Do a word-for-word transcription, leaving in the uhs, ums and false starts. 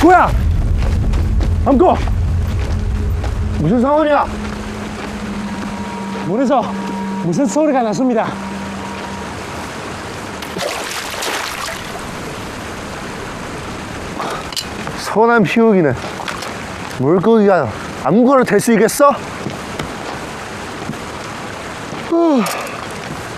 뭐야? 안고! 무슨 상황이야? 문에서 무슨 소리가 났습니다. 선한 피우기는 물고기가 아무거나 될 수 있겠어? 후.